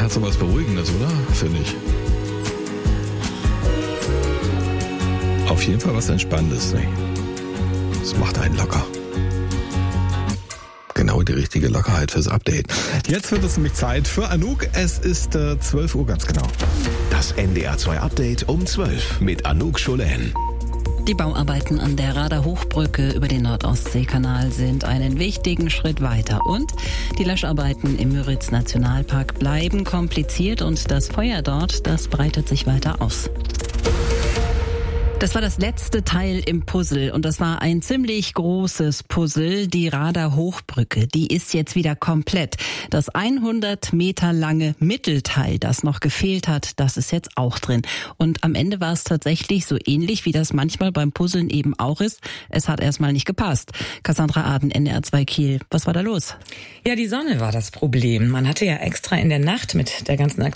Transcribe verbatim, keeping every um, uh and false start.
hat so was Beruhigendes, oder? Finde ich. Auf jeden Fall was Entspannendes, ne? Das macht einen locker. Genau die richtige Lockerheit fürs Update. Jetzt wird es nämlich Zeit für Anouk. Es ist äh, zwölf Uhr ganz genau. Das N D R zwei Update um zwölf mit Anouk Scholen. Die Bauarbeiten an der Rader Hochbrücke über den Nordostseekanal sind einen wichtigen Schritt weiter. Und die Löscharbeiten im Müritz-Nationalpark bleiben kompliziert und das Feuer dort, das breitet sich weiter aus. Das war das letzte Teil im Puzzle und das war ein ziemlich großes Puzzle. Die Rader Hochbrücke, die ist jetzt wieder komplett. Das hundert Meter lange Mittelteil, das noch gefehlt hat, das ist jetzt auch drin. Und am Ende war es tatsächlich so ähnlich, wie das manchmal beim Puzzeln eben auch ist. Es hat erstmal nicht gepasst. Cassandra Aden, N D R zwei Kiel. Was war da los? Ja, die Sonne war das Problem. Man hatte ja extra in der Nacht mit der ganzen Aktion